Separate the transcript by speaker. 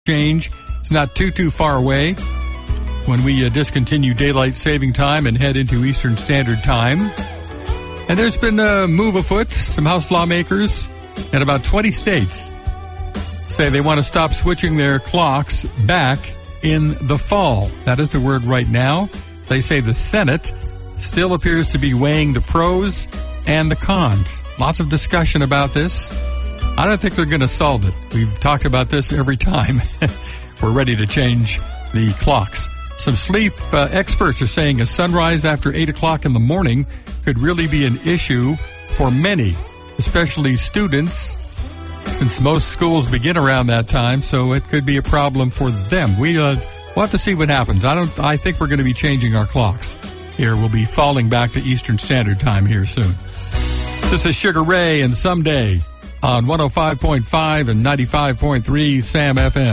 Speaker 1: change. It's not too far away when we discontinue daylight saving time and head into Eastern Standard Time. And there's been a move afoot. Some House lawmakers in about 20 states say they want to stop switching their clocks back in the fall. That is the word right now. They say the Senate still appears to be weighing the pros and the cons. Lots of discussion about this. I don't think they're going to solve it. We've talked about this every time we're ready to change the clocks. Some sleep experts are saying a sunrise after 8 o'clock in the morning could really be an issue for many, especially students, since most schools begin around that time, so it could be a problem for them. We'll have to see what happens. I think we're going to be changing our clocks here. We'll be falling back to Eastern Standard Time here soon. This is Sugar Ray and Someday on 105.5 and 95.3 Sam FM.